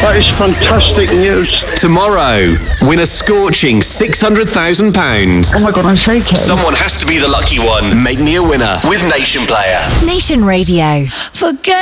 That is fantastic news. Tomorrow, win a scorching £600,000. Oh my God, I'm shaking. Someone has to be the lucky one. Make me a winner with Nation Player. Nation Radio. Forget